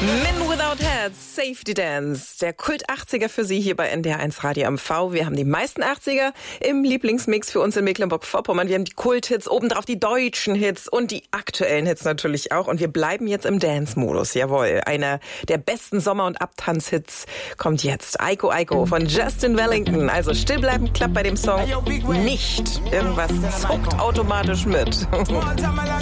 Men Without Heads, Safety Dance, der Kult 80er für Sie hier bei NDR1 Radio MV. Wir haben die meisten 80er im Lieblingsmix für uns in Mecklenburg-Vorpommern. Wir haben die Kulthits, obendrauf die deutschen Hits und die aktuellen Hits natürlich auch. Und wir bleiben jetzt im Dance-Modus, jawohl. Einer der besten Sommer- und Abtanz-Hits kommt jetzt. Aiko Aiko von Justin Wellington. Also still bleiben klappt bei dem Song nicht. Irgendwas zuckt automatisch mit.